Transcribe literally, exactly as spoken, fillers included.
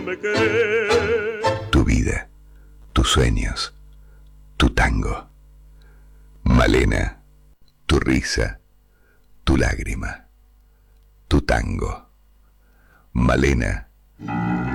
Tu vida, tus sueños, tu tango. Malena, tu risa, tu lágrima, tu tango. Malena.